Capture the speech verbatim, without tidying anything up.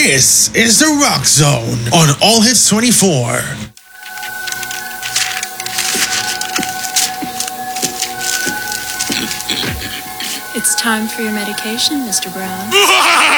This is the Rock Zone on All Hits twenty-four. It's time for your medication, Mister Brown.